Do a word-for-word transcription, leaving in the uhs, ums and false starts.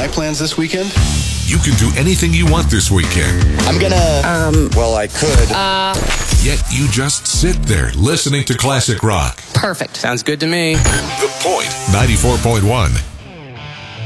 my plans this weekend? You can do anything you want this weekend. I'm gonna, um, well, I could. Uh, Yet you just sit there listening to classic rock. perfect. Sounds good to me. The Point ninety-four point one.